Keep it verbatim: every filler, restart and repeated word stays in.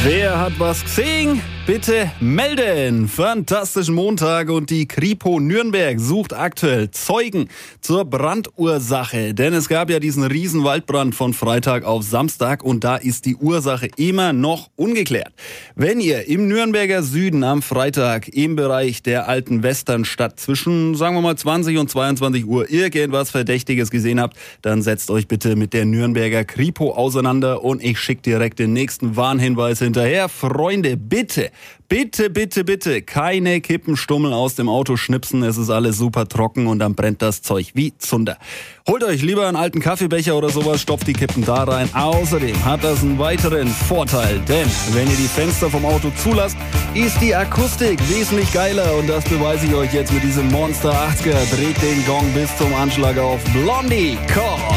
Wer hat was gesehen? Bitte melden. Fantastischen Montag und die Kripo Nürnberg sucht aktuell Zeugen zur Brandursache. Denn es gab ja diesen riesen Waldbrand von Freitag auf Samstag und da ist die Ursache immer noch ungeklärt. Wenn ihr im Nürnberger Süden am Freitag im Bereich der alten Westernstadt zwischen, sagen wir mal, zwanzig und zweiundzwanzig Uhr irgendwas Verdächtiges gesehen habt, dann setzt euch bitte mit der Nürnberger Kripo auseinander und ich schicke direkt den nächsten Warnhinweis hinterher. Freunde, bitte Bitte, bitte, bitte, keine Kippenstummel aus dem Auto schnipsen, es ist alles super trocken und dann brennt das Zeug wie Zunder. Holt euch lieber einen alten Kaffeebecher oder sowas, stopft die Kippen da rein. Außerdem hat das einen weiteren Vorteil, denn wenn ihr die Fenster vom Auto zulasst, ist die Akustik wesentlich geiler und das beweise ich euch jetzt mit diesem Monster achtziger. Dreht den Gong bis zum Anschlag auf Blondie. Call.